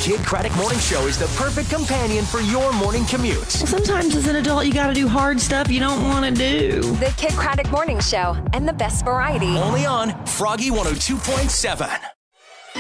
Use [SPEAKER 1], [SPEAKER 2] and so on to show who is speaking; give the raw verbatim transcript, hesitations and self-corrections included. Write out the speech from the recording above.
[SPEAKER 1] Kid Craddock Morning Show is the perfect companion for your morning commute.
[SPEAKER 2] Well, sometimes as an adult, you got to do hard stuff you don't want to do.
[SPEAKER 3] The Kid Craddock Morning Show and the best variety.
[SPEAKER 1] Only on Froggy one oh two point seven.